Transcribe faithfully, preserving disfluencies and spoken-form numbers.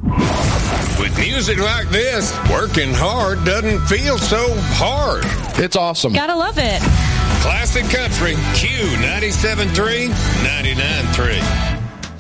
With music like this, working hard doesn't feel so hard. It's awesome. Gotta love it. Classic Country, Q ninety-seven point three, ninety-nine point three.